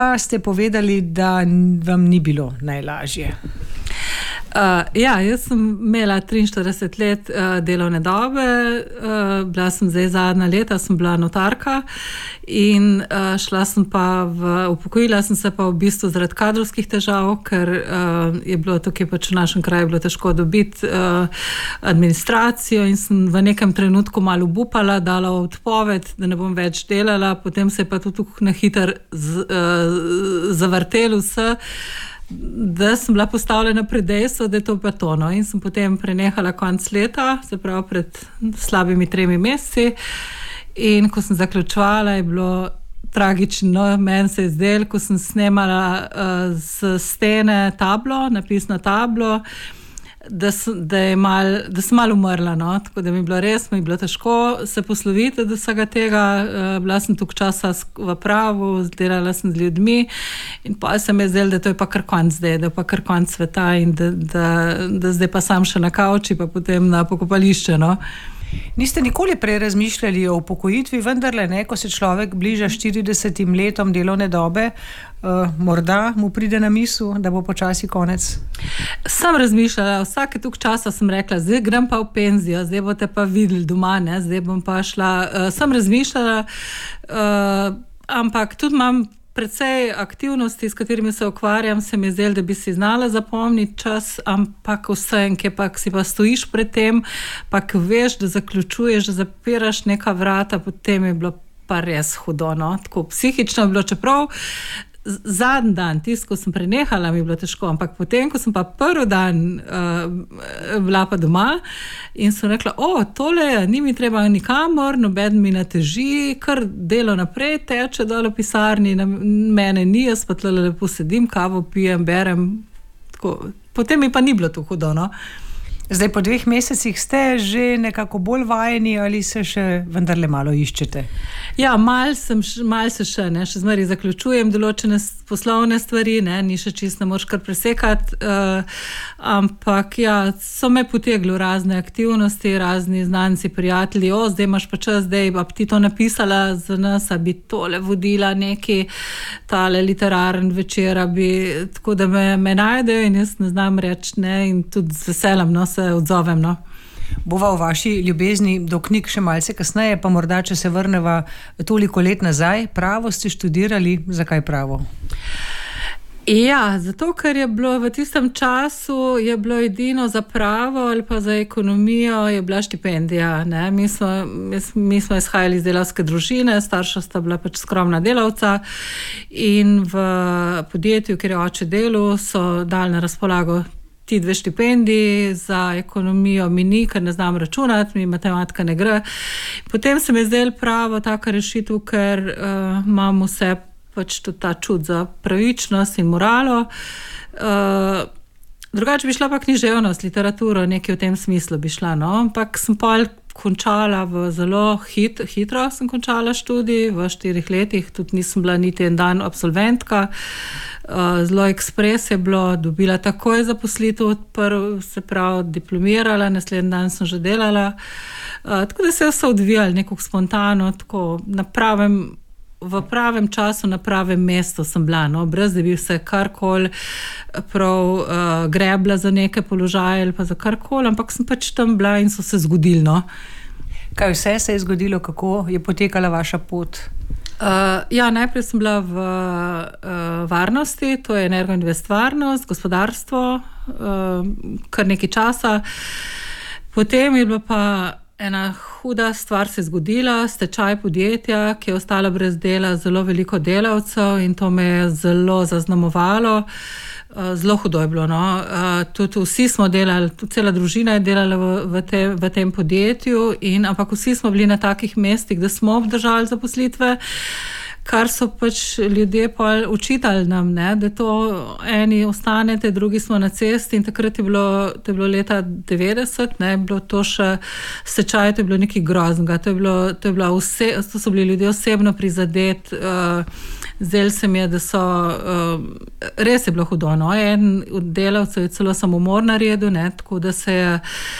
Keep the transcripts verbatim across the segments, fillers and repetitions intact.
ste povedali, da vam ni bilo najlažje? Uh, ja, jaz sem imela triinštirideset let uh, delovne dobe, uh, bila sem zdaj zadnja leta, sem bila notarka in uh, šla sem pa v, upokojila sem se pa v bistvu zaradi kadrovskih težav, ker uh, je bilo tukaj pač v našem kraju bilo težko dobiti uh, administracijo in sem v nekem trenutku malo obupala, dala odpoved, da ne bom več delala, potem se je pa tudi na hiter z, uh, zavrtel vse, da sem bila postavljena pred dejstvo, da je to pa to, no. In sem potem prenehala konec leta, se pravi pred slabimi tremi meseci. In ko sem zaključovala, je bilo tragično. Meni se je zdelo, ko sem snemala uh, z stene tablo, napisno tablo, da sem, da je mal, da sem malo umrla, no. Tako da mi je bilo res, mi je bilo težko se posloviti od vsega tega. Uh, bila sem toliko časa v pravu, delala sem z ljudmi in pa se mi je zdelo, da to je pa kar konc zdaj, da je pa kar konc sveta in da, da, da zdaj pa sam še na kavči, pa potem na pokopališče, no. Niste nikoli prej razmišljali o upokojitvi, vendarle ne, ko se človek bliža štiridesetim letom delovne dobe, uh, morda mu pride na misel, da bo počasi konec? Sem razmišljala, vsake toliko časa sem rekla, zdaj grem pa v penzijo, zdaj boste pa videli doma, ne, zdaj bom pa šla. Uh, sem razmišljala, uh, ampak tudi imam precej aktivnosti, s katerimi se ukvarjam, se mi je zdelo, da bi si znala zapomniti čas, ampak vsem, ki pa si pa stojiš pred tem, pa ki veš, da zaključuješ, da zapiraš neka vrata, potem je bilo pa res hudo, no. Tako psihično je bilo, čeprav zadnji dan, tisto, ko sem prenehala, mi je bilo težko, ampak potem, ko sem pa prvi dan uh, bila pa doma in sem rekla, o, tole je, ni mi treba nikamor, noben mi ne teži, kar delo naprej teče dol v pisarni, na mene ni, jaz pa tle lepo sedim, kavo pijem, berem, tako. Potem mi pa ni bilo to hudo, no. Zdaj po dveh mesecih ste že nekako bolj vajeni ali se še vendarle malo iščete? Ja, mal, sem, mal se še, ne, še zmeraj zaključujem določene poslovne stvari, ne, ni še čist, ne moraš kar presekati, uh, ampak ja, so me potegli razne aktivnosti, razni znanci, prijatelji, o, zdaj imaš pa čas, zdaj pa ti to napisala za nas, a bi tole vodila neki tale literaren večer, bi, tako da me, me najdejo in jaz ne znam reči ne in tudi z veseljem, no, se odzovem, no. Bova o vaši ljubezni do knjig še malce kasneje, pa morda, če se vrneva toliko let nazaj. Pravo ste študirali, zakaj pravo? Ja, zato, ker je bilo v tistem času, je bilo edino za pravo ali pa za ekonomijo, je bila štipendija, ne. Mi smo, mi smo izhajali iz delavske družine, starša sta bila pač skromna delavca in v podjetju, kjer je oče delal, so dali na razpolago ti dve štipendiji, za ekonomijo mi ni, ker ne znam računati, mi matematika ne gre. Potem se mi je zdelo pravo taka rešitev, ker uh, imam vse pač tudi ta čut za pravičnost in moralo. Uh, drugače bi šla pa književnost, literaturo, nekaj v tem smislu bi šla, no, ampak sem pa končala v zelo hit, hitro sem končala študij, v štirih letih, tudi nisem bila niti en dan absolventka. Uh, zelo ekspres je bilo, dobila takoj zaposlitev, prv, se pravi diplomirala, naslednji dan sem že delala. Uh, tako da se je vse odvijalo nekako spontano, tako na pravem, v pravem času, na pravem mestu sem bila, no, brez da bi se karkoli prav uh, grebla za neke položaje ali pa za karkoli, ampak sem pač tam bila in so se zgodili, no. Kaj vse se je zgodilo, kako je potekala vaša pot? Uh, ja, najprej sem bila v uh, varnosti, to je Energoinvest varnost, gospodarstvo, uh, kar nekaj časa. Potem je bila pa ena huda stvar se zgodila, stečaj podjetja, ki je ostala brez dela, zelo veliko delavcev in to me je zelo zaznamovalo. Zelo hudo je bilo, no. Tudi vsi smo delali, tudi cela družina je delala v, v, te, v tem podjetju, in, ampak vsi smo bili na takih mestih, da smo obdržali zaposlitve, kar so pač ljudje pa učitali nam, ne, da to eni ostanete, drugi smo na cesti in takrat je bilo, to je bilo leta devetdeset, ne, bilo to še stečaj, to je bilo nekaj groznega, to je bilo, to je bila vse, to so bili ljudje osebno prizadeti, uh, zdelo se mi je, da so, uh, res je bilo hudo, no, en od delavcev je celo samomor naredil, ne, tako da se je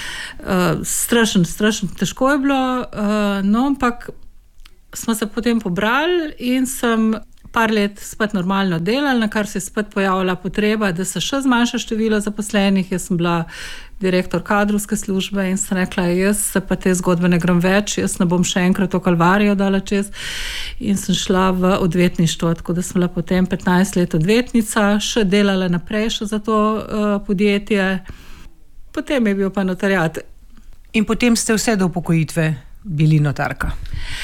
uh, strašno, strašno težko je bilo, uh, no, ampak smo se potem pobrali in sem par let spet normalno delali, na kar se je spet pojavila potreba, da se še zmanjša število zaposlenih. Jaz sem bila direktor kadrovske službe in sem rekla, jaz se pa te zgodbe ne grem več, jaz ne bom še enkrat to kalvarijo dala čez in sem šla v odvetništvo, tako da sem bila potem petnajst let odvetnica, še delala naprej še za to uh, podjetje, potem je bil pa notariat. In potem ste vse do upokojitve bili notarka?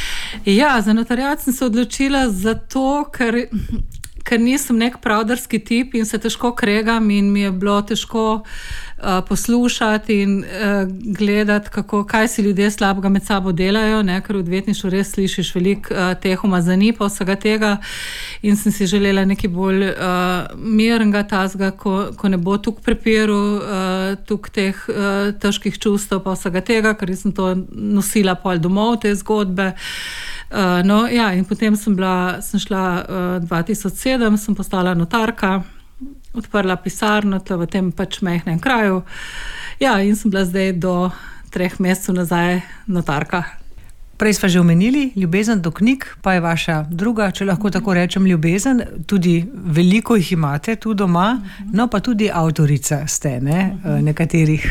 Ja, za notariat sem se odločila zato, ker, ker nisem nek pravdarski tip in se težko kregam in mi je bilo težko uh, poslušati in uh, gledati, kako, kaj si ljudje slabega med sabo delajo, ne? Ker v odvetništvu res slišiš veliko uh, teh umazani pa vsega tega in sem si želela nekaj bolj uh, mirnega tazga, ko, ko ne bo tuk prepiru, uh, tuk teh uh, težkih čustev pa vsega tega, ker sem to nosila pol domov, te zgodbe. Uh, no, ja, in potem sem bila, sem šla uh, dva tisoč sedem, sem postala notarka, odprla pisarno v tem pač majhnem kraju. Ja, in sem bila zdaj do treh mesecev nazaj notarka. Prej sva že omenili, ljubezen do knjig, pa je vaša druga, če lahko tako rečem, ljubezen. Tudi veliko jih imate tu doma, no pa tudi avtorica ste, ne, nekaterih.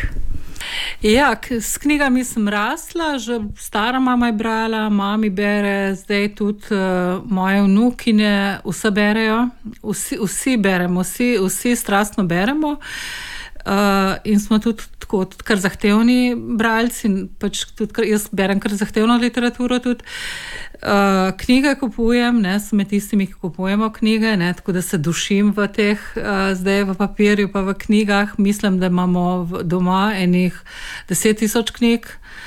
Ja, s knjigami sem rasla, že stara mama je brala, mami bere, zdaj tudi uh, moje vnukine vse berejo, vsi, vsi beremo, vsi, vsi strastno beremo uh, in smo tudi tako, tudi kar zahtevni bralci, pač tudi kar, jaz berem kar zahtevno literaturo tudi. Uh, knjige kupujem, ne, sem med tistimi, ki kupujemo knjige, ne, tako da se dušim v teh, uh, zdaj v papirju pa v knjigah. Mislim, da imamo v, doma enih deset tisoč knjig,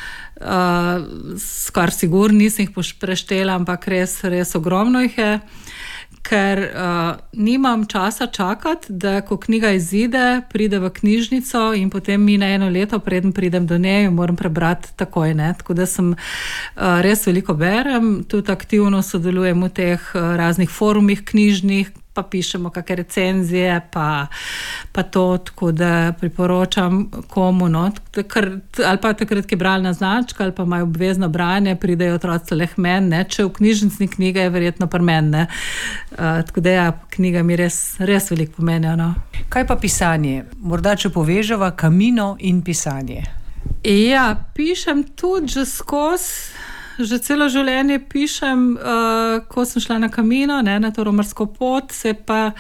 uh, skar sigurno nisem jih preštela, ampak res, res ogromno jih je. Ker uh, nimam časa čakati, da ko knjiga izide, pride v knjižnico in potem mine eno leto, preden pridem do nje, jo moram prebrati takoj, ne. Tako da sem uh, res veliko berem, tudi aktivno sodelujem v teh uh, raznih forumih knjižnih, pa pišemo kakšne recenzije, pa, pa to, tako da priporočam komu, no, kar, ali pa takrat, ki je bralna značka, ali pa imajo obvezno branje, pridejo otroci leh men, ne, če v knjižnici knjiga je verjetno pri meni, ne. Uh, tako da ja, knjiga mi res, res veliko pomenijo, no. Kaj pa pisanje? Morda, če poveževa Camino in pisanje? Ja, pišem tudi že skozi. Že celo življenje pišem, uh, ko sem šla na Camino, ne, na to romarsko pot, se pa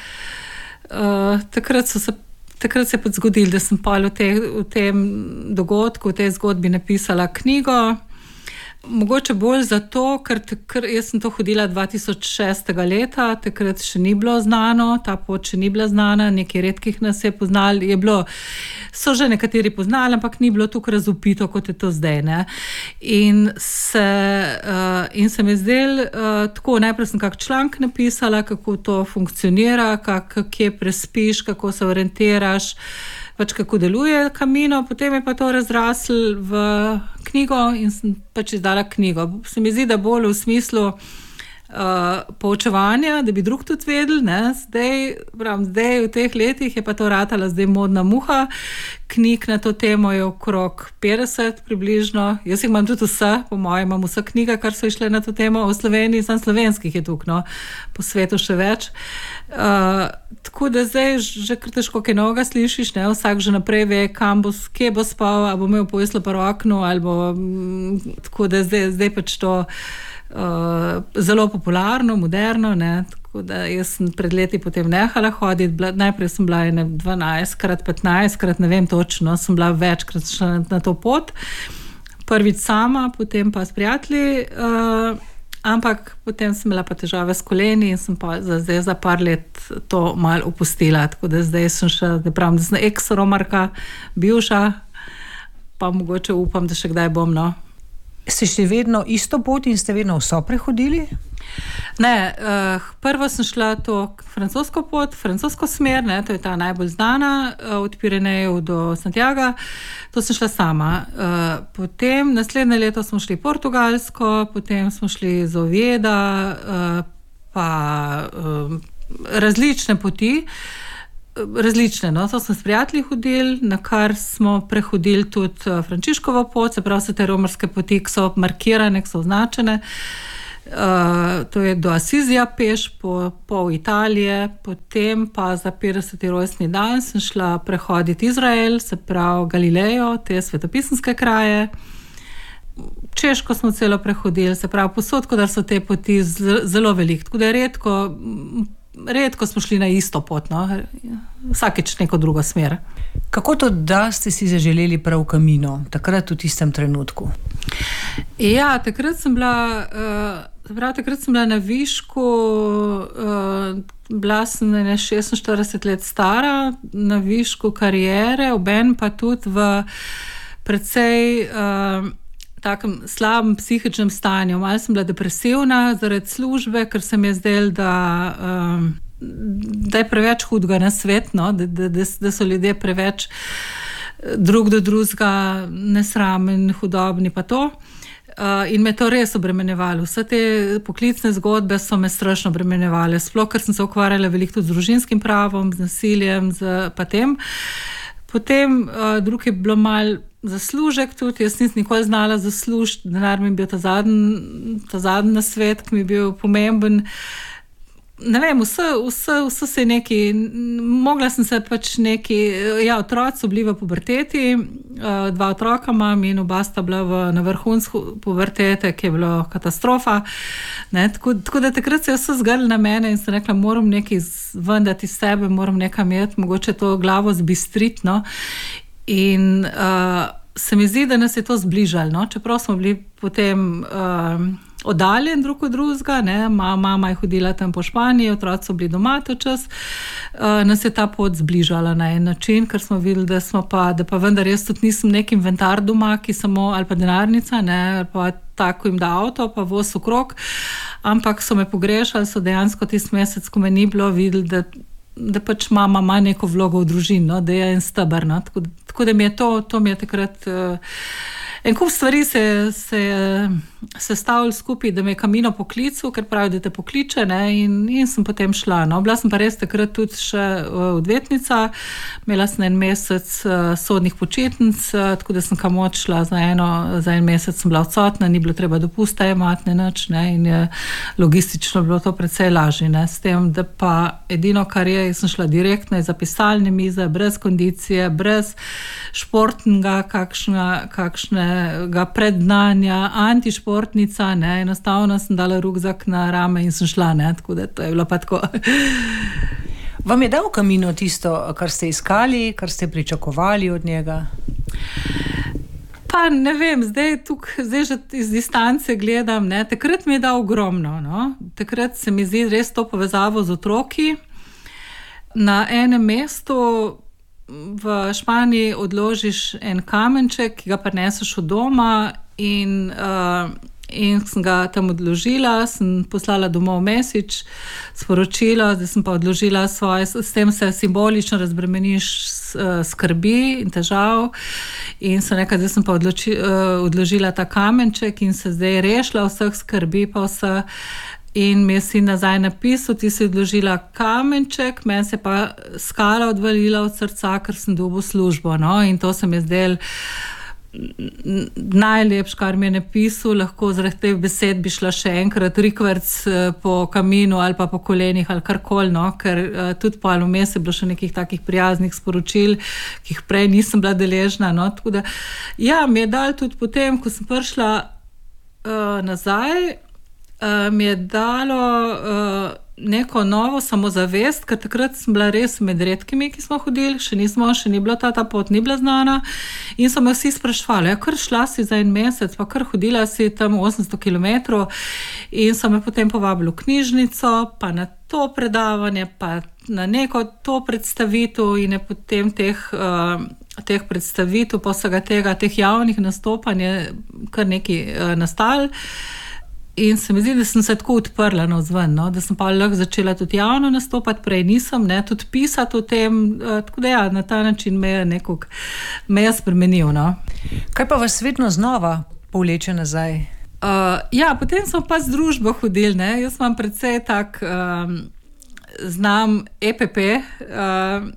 uh, takrat, so se, takrat se je pa zgodilo, da sem pa v, te, v tem dogodku, v tej zgodbi napisala knjigo. Mogoče bolj zato, ker, ker jaz sem to hodila dva tisoč šestega leta, takrat še ni bilo znano, ta pot še ni bila znana, nekaj redkih nas je poznali, je bilo, so že nekateri poznali, ampak ni bilo tukaj razupito, kot je to zdaj, ne. In se, uh, in se mi zdel, uh, tako, najprej sem kak članek napisala, kako to funkcionira, kak, kje prespiš, kako se orientiraš, pač kako deluje Camino, potem je pa to razraslo v knjigo in sem pač izdala knjigo. Se mi zdi, da bolj v smislu uh, poučevanja, da bi drug tudi vedel, ne, zdaj, pravim, zdaj v teh letih je pa to ratala zdaj modna muha, knjig na to temo je okrog petdeset približno, jaz jih imam tudi vse, po mojem imam vse knjige, kar so išle na to temo, v Sloveniji, sam slovenskih je tukaj, no, po svetu še več. Uh, tako da zdaj že kar težko kaj novega slišiš, ne, vsak že naprej ve, kam bo, kje bo spal, ali bo imel pojeslo po oknu, ali bo, m, tako da zdaj, zdaj pač to uh, zelo popularno, moderno, ne, tako da jaz sem pred leti potem nehala hoditi, bila, najprej sem bila ene dvanajst krat petnajst krat, ne vem točno, sem bila večkrat šla na, na to pot, prvič sama, potem pa s prijatelji, uh, ampak potem sem imela pa težave s koleni in sem pa za, zdaj za par let to malo opustila, tako da zdaj sem še, da pravim, da sem ex-romarka, bivša, pa mogoče upam, da še kdaj bom, no. Ste še vedno isto pot in ste vedno vso prehodili? Ne, uh, prvo sem šla to francosko pot, francosko smer, ne, to je ta najbolj znana, uh, od Pirenejev do Santiaga, to sem šla sama. Uh, potem naslednje leto smo šli portugalsko, potem smo šli z Oveda, uh, pa uh, različne poti, različne, no, to smo s prijatelji hodili, na kar smo prehodili tudi Frančiškovo pot, se pravi, se te romarske poti, ki so markirane, ki so označene. Uh, to je do Asizija peš, po pol Italije, potem pa za petdeseti rojstni dan sem šla prehoditi Izrael, se pravi Galilejo, te svetopisanske kraje. Češko smo celo prehodili, se pravi posod, da so te poti zelo velike, tako da je redko, redko smo šli na isto pot, no? Vsakeč neko drugo smer. Kako to, da ste si zaželeli prav Camino, takrat v tistem trenutku? Ja, takrat sem bila, uh, prav, takrat sem bila na višku, uh, bila sem ne šestinštirideset let stara, na višku kariere, oben pa tudi v precej uh, takem slabem psihičnem stanju. Malo sem bila depresivna zaradi službe, ker se mi je zdelo, da, um, da je preveč hudega na svet, no? da, da, da, da so ljudje preveč drug do drugega nesramen, hudobni pa to. Uh, in me to res obremenjevalo. Vse te poklicne zgodbe so me strašno obremenjevale. Sploh, ker sem se ukvarjala veliko tudi z družinskim pravom, z nasiljem, z pa tem. Potem uh, drug je bilo malo zaslužek tudi, jaz nisem nikoli znala zaslužiti, denar mi je bil ta zadnji, ta zadnji nasvet, ki mi je bil pomemben. Ne vem, vse, vse, vse se je neki, mogla sem se pač neki, ja, otroci so bili v puberteti, dva otroka imam in oba sta bila v, na vrhuncu pubertete, ki je bilo katastrofa. Ne, tako, tako da takrat se je vse zgrli na mene in sem rekla, moram nekaj vendati iz sebe, moram nekam jeti, mogoče to glavo zbistriti, no. In uh, se mi zdi, da nas je to zbližalo, no? Čeprav smo bili potem uh, oddaljen drug od drugega, ne? Mama je hodila tam po Španiji, otroci so bili doma ta čas, uh, nas je ta pot zbližala na en način, ker smo videli, da smo pa, da pa vendar jaz tudi nisem nek inventar doma, ki samo, ali pa denarnica, ne? Ali pa tako jim da avto, pa voz okrog, ampak so me pogrešali, so dejansko tisti mesec, ko me ni bilo, videli, da da pač mama ima neko vlogo v družini, no, da je en stebr, no, tako, tako da mi je to, to mi je takrat uh, en kup stvari se je sestavili skupaj, da me je Camino poklical, ker pravi, da te pokliče, ne, in, in sem potem šla, no, bila sem pa res takrat tudi še uh, odvetnica, imela sem en mesec uh, sodnih počitnic, uh, tako da sem kam odšla za eno, za en mesec sem bila odsotna, ni bilo treba dopusta imati, ne nič, ne, in je logistično bilo to precej lažje, ne, s tem, da pa edino, kar je, sem šla direktno za pisalne mize, brez kondicije, brez športnega, kakšna, kakšnega prednanja, antišportnica, ne, enostavno sem dala rukzak na rame in sem šla, ne, tako da to je bilo pa tako. Vam je dal Camino tisto, kar ste iskali, kar ste pričakovali od njega? Pa ne vem, zdaj tukaj, zdaj že iz distance gledam, ne, takrat mi je dal ogromno, no, takrat se mi zdi res to povezavo z otroki. Na enem mestu v Španiji odložiš en kamenček, ki ga prineseš od doma in, uh, in sem ga tam odložila, sem poslala domov message, sporočilo, da sem pa odložila svoje, s tem se simbolično razbremeniš skrbi in težav in sem rekla, da sem pa odloči, uh, odložila ta kamenček in se zdaj rešila vseh skrbi pa vse. In mi je sin nazaj napisal, ti si odložila kamenček, meni se pa skala odvalila od srca, ker sem dobil službo, no, in to se mi je zdel najlepš, kar mi je napisal, lahko zaradi teh besed bi šla še enkrat rikverc po Caminu ali pa po kolenih ali karkoli, no, ker uh, tudi po vmes je bilo še nekih takih prijaznih sporočil, ki jih prej nisem bila deležna, no, tako da, ja, mi je dal tudi potem, ko sem prišla uh, nazaj, Uh, mi je dalo uh, neko novo samozavest, ker takrat sem bila res med redkimi, ki smo hodili, še nismo, še ni bila ta, ta pot ni bila znana in so me vsi sprašvali, ja, kar šla si za en mesec, pa kar hodila si tam osemsto kilometrov in so me potem povabili v knjižnico, pa na to predavanje, pa na neko to predstavitev in je potem teh, uh, teh predstavitev, pa vsega tega, teh javnih nastopanj je kar nekaj uh, nastalo. In se mi zdi, da sem se tako odprla na vzven, no? Da sem pa lahko začela tudi javno nastopati, prej nisem, ne, tudi pisati o tem, tako da ja, na ta način me je nekog, me je spremenil, no. Kaj pa vas vedno znova povleče nazaj? Uh, ja, potem smo pa z družbo hodili, ne, jaz imam precej tak, um, znam E P P, uh,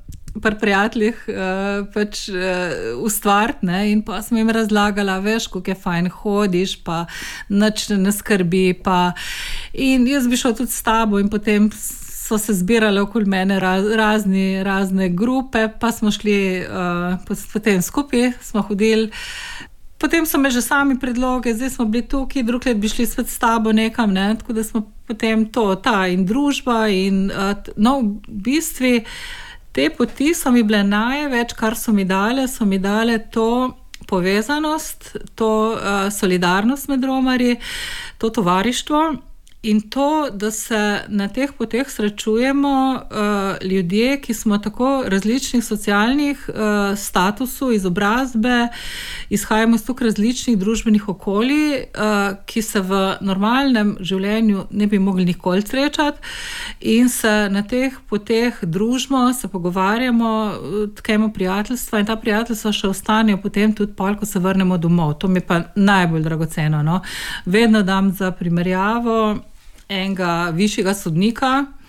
pri prijateljih uh, pač uh, ustvariti, ne, in pa sem jim razlagala, veš, kako je fajn hodiš, pa nič ne skrbi, pa in jaz bi šel tudi s tabo in potem so se zbirale okoli mene raz, razni, razne grupe, pa smo šli uh, potem skupaj, smo hodili. Potem so me že sami predloge, zdaj smo bili tukaj, drug let bi šli svet s tabo nekam, ne, tako da smo potem to, ta in družba in uh, no, v bistvu te poti so mi bile največ, kar so mi dale, so mi dale to povezanost, to uh, solidarnost med romarji, to tovarištvo. In to, da se na teh poteh srečujemo uh, ljudje, ki smo tako različnih socialnih uh, statusov, izobrazbe, izhajamo iz tako različnih družbenih okolij, uh, ki se v normalnem življenju ne bi mogli nikoli srečati in se na teh poteh družimo, se pogovarjamo, tkemo prijateljstva in ta prijateljstva še ostanejo potem tudi pol, ko se vrnemo domov. To mi je pa najbolj dragoceno, no. Vedno dam za primerjavo enega višjega sodnika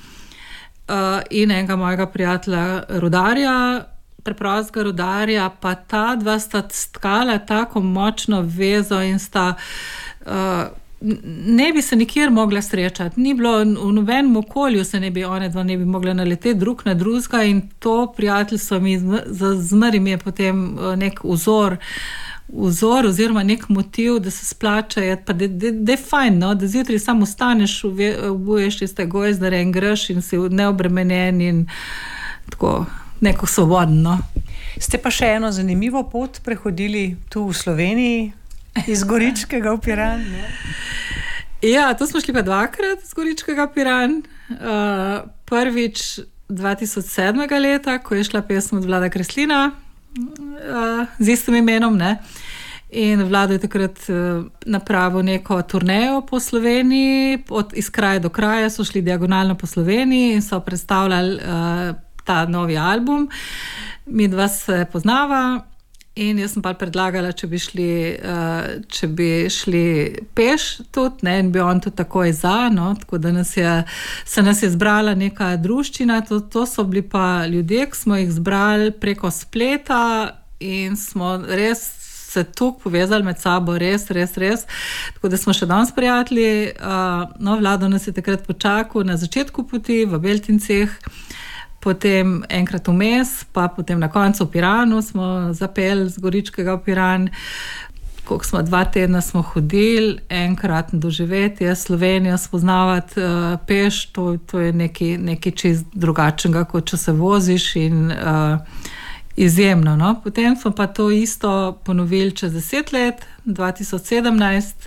uh, in enega mojega prijatelja rudarja, preprostega rudarja, pa ta dva sta stkala tako močno vezo in sta uh, ne bi se nikjer mogla srečati. Ni bilo v nobenem okolju, se ne bi one dva ne bi mogla naleteti drug na drugega in to prijateljstvo mi za zmeri mi je potem nek vzor vzor oziroma nek motiv, da se splača, pa da je fajn, no? Da zjutraj samo ustaneš, obuješ tiste gozdare in greš in si neobremenjen in tako neko svobodno. Ste pa še eno zanimivo pot prehodili tu v Sloveniji iz Goričkega v Piran? Ne? Ja, to smo šli pa dvakrat iz Goričkega v Piran. Uh, prvič dva tisoč sedmega leta, ko je šla pesem od Vlada Kreslina, Uh, z istim imenom, ne. In Vlado je takrat uh, napravil neko turnejo po Sloveniji, od, iz kraja do kraja so šli diagonalno po Sloveniji in so predstavljali uh, ta novi album. Mi dva se poznava in jaz sem pa predlagala, če bi šli, uh, če bi šli peš tudi, ne, in bi on tudi takoj za, no, tako da nas je, se nas je zbrala neka druščina, to, to so bili pa ljudje, ki smo jih zbrali preko spleta in smo res se tukaj povezali med sabo, res, res, res, tako da smo še danes prijatelji. Uh, no, Vlado nas je takrat počakal na začetku poti v Beltincih, potem enkrat vmes, pa potem na koncu v Piranu smo zapeli z Goričkega v Piran. Koliko smo, dva tedna smo hodili, enkrat doživeti, Slovenijo spoznavati uh, peš, to, to je nekaj, nekaj čist drugačnega, kot če se voziš in uh, izjemno. No? Potem smo pa to isto ponovili čez deset let, dva tisoč sedemnajst.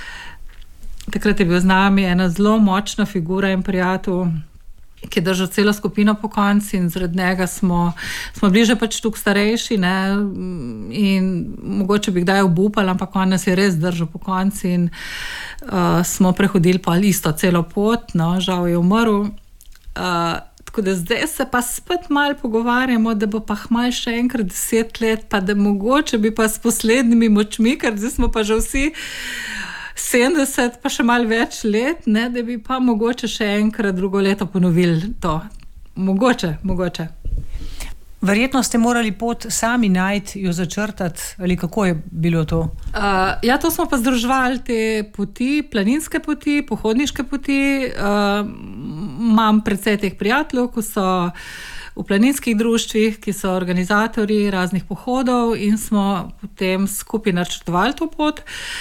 Takrat je bil z nami ena zelo močna figura in prijatelj, ki je držal celo skupino po konci in zaradi njega smo, smo bili že pač tukaj starejši, ne, in mogoče bi kdaj obupali, ampak on nas je res držal po konci in uh, smo prehodili pa isto celo pot, no, žal je umrl. Uh, tako da zdaj se pa spet malo pogovarjamo, da bo pa hmal še enkrat deset let, pa da mogoče bi pa s poslednjimi močmi, ker zdaj smo pa že vsi sedemdeset, pa še malo več let, ne, da bi pa mogoče še enkrat drugo leto ponovili to. Mogoče, mogoče. Verjetno ste morali pot sami najti, jo začrtati, ali kako je bilo to? Uh, ja, to smo pa združevali te poti, planinske poti, pohodniške poti. Uh, imam precej teh prijateljev, ko so v planinskih društvih, ki so organizatorji raznih pohodov in smo potem skupaj načrtovali to pot.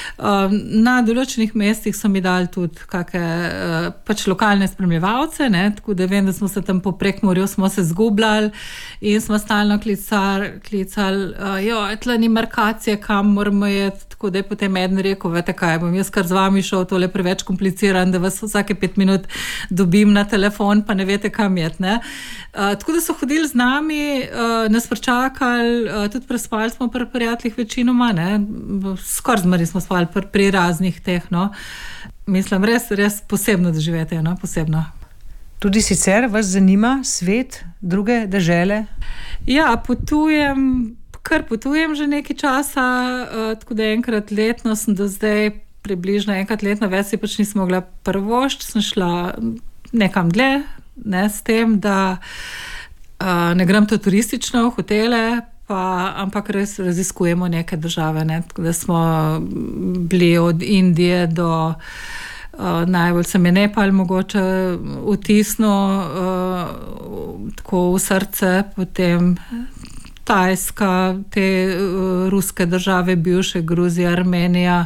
Na določenih mestih so mi dali tudi kakšne pač lokalne spremljevalce, ne, tako da vem, da smo se tam po Prekmurju smo se zgubljali in smo stalno klicali, klicali jo, tle ni markacije, kam moramo jeti, tako da je potem eden rekel, vete kaj, bom jaz kar z vami šel, tole preveč kompliciran, da vas vsake pet minut dobim na telefon, pa ne vete kam jeti, ne. Uh, tako da so hodili z nami, uh, nas pričakali, uh, tudi prespali smo pri prijateljih večinoma, ne, skoraj zmeri smo spali pri, pri raznih teh, no. Mislim, res, res posebno doživeti, no, posebno. Tudi sicer vas zanima svet, druge dežele? Ja, potujem, kar potujem že nekaj časa, uh, tako da enkrat letno sem do zdaj, približno enkrat letno, več si pač nisem mogla prvošč, sem šla nekam dlje, ne, s tem, da Uh, ne grem to turistično v hotele, pa, ampak res raziskujemo neke države, ne? Tako da smo bili od Indije do uh, najbolj se mi Nepal mogoče vtisnil uh, tako v srce, potem Tajska, te uh, ruske države, bivše Gruzija, Armenija,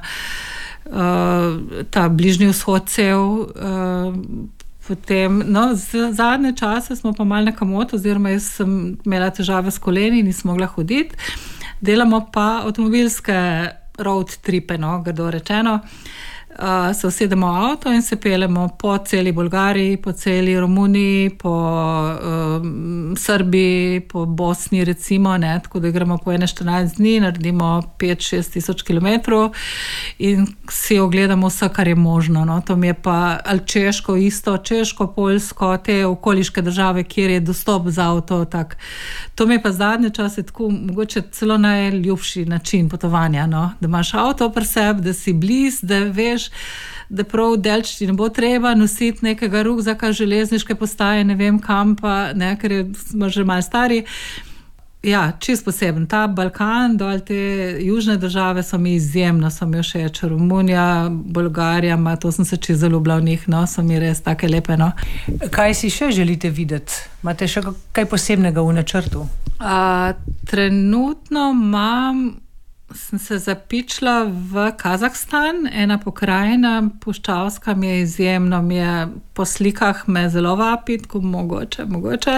uh, ta bližnji vzhod cel, uh, potem, no, z zadnje čase smo pa malo nekamot, oziroma jaz sem imela težave s koleni, nisem mogla hoditi, delamo pa avtomobilske road tripe, no, grdo rečeno. Uh, se usedemo v avto in se peljemo po celi Bolgariji, po celi Romuniji, po uh, Srbiji, po Bosni recimo, ne, tako da gremo po ene štirinajst dni, naredimo pet šest tisoč kilometrov in si ogledamo vse, kar je možno, no. To mi je pa ali Češko isto, Češko, Poljsko, te okoliške države, kjer je dostop za avto, tak. To mi je pa zadnje čase tako mogoče celo najljubši način potovanja, no, da imaš avto pri sebi, da si bliz, da veš, da prav delč ti ne bo treba nositi nekega rukzaka, železniške postaje, ne vem kam pa, ne, ker smo že malo stari. Ja, čist poseben. Ta Balkan, dol te južne države so mi izjemno, so mi všeč. Romunija, Bolgarija, ma, to sem se čist zaljubila v njih, no, so mi res take lepe, no. Kaj si še želite videti? Imate še kaj posebnega v načrtu? A, trenutno imam sem se zapičila v Kazahstan, ena pokrajina, puščavska mi je izjemno, mi je po slikah me zelo vapi, tako mogoče, mogoče.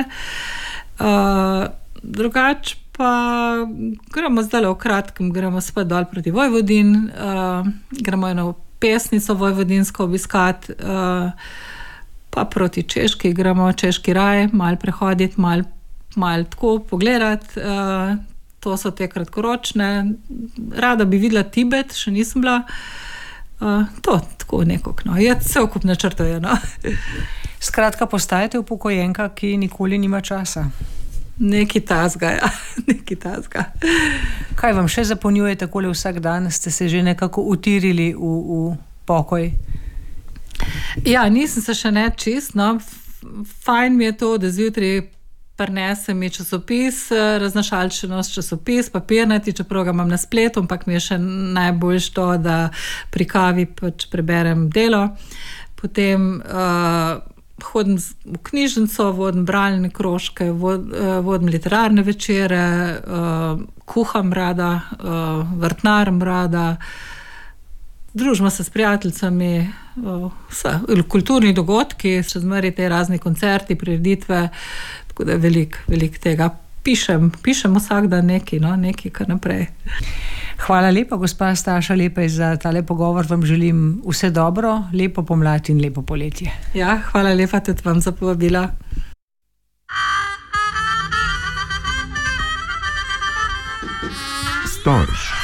Uh, drugač pa gremo zdaj v kratkem, gremo spet dol proti Vojvodin, uh, gremo eno pesnico vojvodinsko obiskat, uh, pa proti Češki, gremo Češki raj, malo prehoditi, malo mal tako pogledati, uh, to so te kratkoročne. Rada bi videla Tibet, še nisem bila. Uh, to tako nekako, no. Je cel kup načrtuje, no. Skratka, postajate upokojenka, ki nikoli nima časa. Neki tazga, ja. Neki tazga. Kaj vam še zapolnjuje takole vsak dan? Ste se že nekako utirili v, v pokoj? Ja, nisem se še ne čist, no. Fajn mi je to, da zjutraj prinesem mi časopis, raznašalčenost časopis, papirnati, čeprav ga imam na spletu, ampak mi je še najboljš to, da pri kavi pač preberem Delo. Potem uh, hodim v knjižnico, vodim bralne krožke, vod, uh, vodim literarne večere, uh, kuham rada, uh, vrtnarim rada, družimo se s prijateljicami, uh, vse, kulturni dogodki, še zmeraj te razni koncerti, prireditve, tako da veliko, veliko tega pišem, pišem vsak dan nekaj, no, nekaj kar naprej. Hvala lepa, gospa Staša Lepej, za tale pogovor. Vam želim vse dobro, lepo pomlad in lepo poletje. Ja, hvala lepa tudi vam za povabilo. Storž.